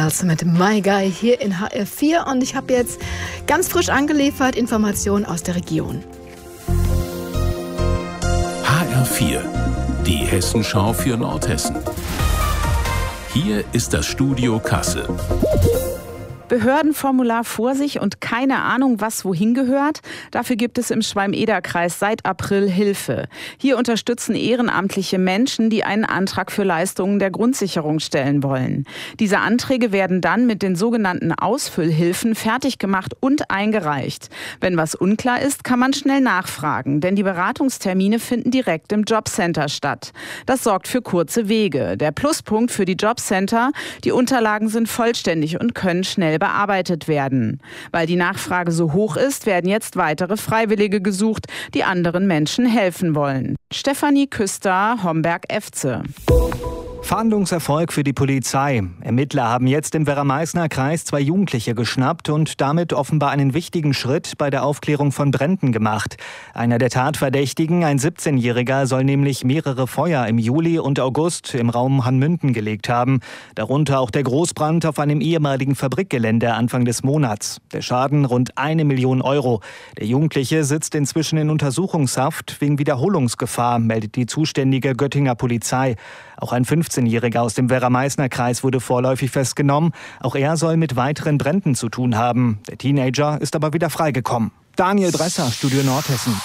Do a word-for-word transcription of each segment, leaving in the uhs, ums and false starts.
Girls mit My Guy hier in H R vier und ich habe jetzt ganz frisch angeliefert Informationen aus der Region. H R vier, die Hessenschau für Nordhessen. Hier ist das Studio Kassel. Behördenformular vor sich und keine Ahnung, was wohin gehört? Dafür gibt es im Schwalm-Eder-Kreis seit April Hilfe. Hier unterstützen ehrenamtliche Menschen, die einen Antrag für Leistungen der Grundsicherung stellen wollen. Diese Anträge werden dann mit den sogenannten Ausfüllhilfen fertig gemacht und eingereicht. Wenn was unklar ist, kann man schnell nachfragen, denn die Beratungstermine finden direkt im Jobcenter statt. Das sorgt für kurze Wege. Der Pluspunkt für die Jobcenter: die Unterlagen sind vollständig und können schnell bearbeitet werden. Weil die Nachfrage so hoch ist, werden jetzt weitere Freiwillige gesucht, die anderen Menschen helfen wollen. Stefanie Küster, Homberg-Efze. Fahndungserfolg für die Polizei. Ermittler haben jetzt im Werra-Meißner-Kreis zwei Jugendliche geschnappt und damit offenbar einen wichtigen Schritt bei der Aufklärung von Bränden gemacht. Einer der Tatverdächtigen, ein siebzehnjähriger, soll nämlich mehrere Feuer im Juli und August im Raum Hanmünden gelegt haben. Darunter auch der Großbrand auf einem ehemaligen Fabrikgelände Anfang des Monats. Der Schaden rund eine Million Euro. Der Jugendliche sitzt inzwischen in Untersuchungshaft wegen Wiederholungsgefahr, meldet die zuständige Göttinger Polizei. Auch ein fünfzehnjähriger aus dem Werra-Meißner-Kreis wurde vorläufig festgenommen. Auch er soll mit weiteren Bränden zu tun haben. Der Teenager ist aber wieder freigekommen. Daniel Bresser, Studio Nordhessen.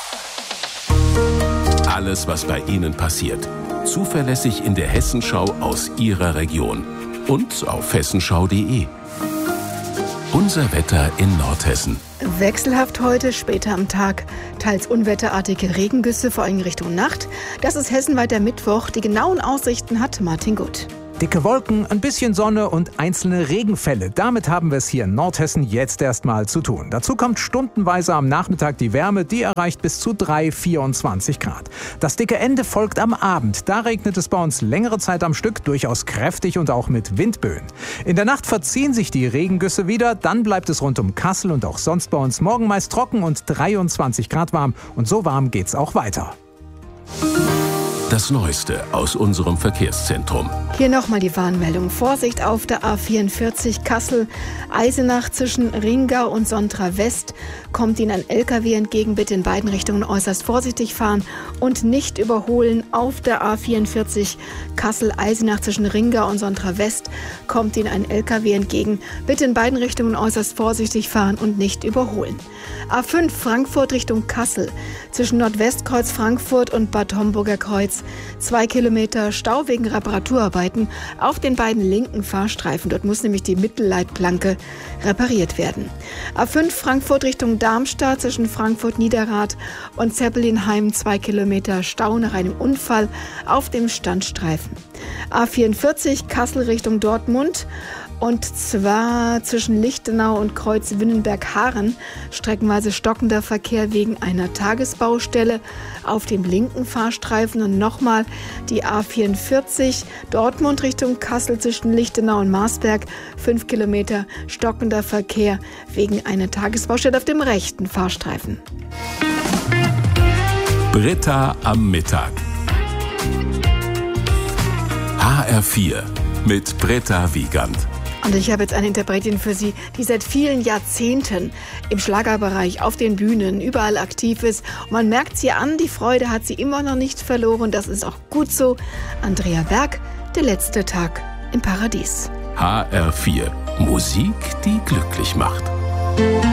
Alles, was bei Ihnen passiert. Zuverlässig in der Hessenschau aus Ihrer Region. Und auf hessenschau punkt de. Unser Wetter in Nordhessen. Wechselhaft heute, später am Tag. Teils unwetterartige Regengüsse, vor allem Richtung Nacht. Das ist hessenweit der Mittwoch. Die genauen Aussichten hat Martin Gutt. Dicke Wolken, ein bisschen Sonne und einzelne Regenfälle. Damit haben wir es hier in Nordhessen jetzt erstmal zu tun. Dazu kommt stundenweise am Nachmittag die Wärme, die erreicht bis zu drei, vierundzwanzig Grad. Das dicke Ende folgt am Abend. Da regnet es bei uns längere Zeit am Stück, durchaus kräftig und auch mit Windböen. In der Nacht verziehen sich die Regengüsse wieder, dann bleibt es rund um Kassel und auch sonst bei uns morgen meist trocken und dreiundzwanzig Grad warm. Und so warm geht's auch weiter. Das Neueste aus unserem Verkehrszentrum. Hier nochmal die Warnmeldung. Vorsicht auf der A vierundvierzig Kassel-Eisenach zwischen Ringau und Sontra West. Kommt Ihnen ein L K W entgegen, bitte in beiden Richtungen äußerst vorsichtig fahren und nicht überholen. Auf der A vierundvierzig Kassel-Eisenach zwischen Ringau und Sontra West kommt Ihnen ein L K W entgegen, bitte in beiden Richtungen äußerst vorsichtig fahren und nicht überholen. A fünf Frankfurt Richtung Kassel zwischen Nordwestkreuz Frankfurt und Bad Homburger Kreuz. Zwei Kilometer Stau wegen Reparaturarbeiten auf den beiden linken Fahrstreifen. Dort muss nämlich die Mittelleitplanke repariert werden. A fünf Frankfurt Richtung Darmstadt zwischen Frankfurt-Niederrad und Zeppelinheim. Zwei Kilometer Stau nach einem Unfall auf dem Standstreifen. A vierundvierzig Kassel Richtung Dortmund. Und zwar zwischen Lichtenau und Kreuz Winnenberg-Haaren streckenweise stockender Verkehr wegen einer Tagesbaustelle auf dem linken Fahrstreifen. Und nochmal die A vierundvierzig Dortmund Richtung Kassel zwischen Lichtenau und Marsberg. Fünf Kilometer stockender Verkehr wegen einer Tagesbaustelle auf dem rechten Fahrstreifen. Britta am Mittag. H R vier mit Britta Wiegand. Und ich habe jetzt eine Interpretin für Sie, die seit vielen Jahrzehnten im Schlagerbereich, auf den Bühnen, überall aktiv ist. Und man merkt sie an, die Freude hat sie immer noch nicht verloren. Das ist auch gut so. Andrea Berg, der letzte Tag im Paradies. H R vier. Musik, die glücklich macht.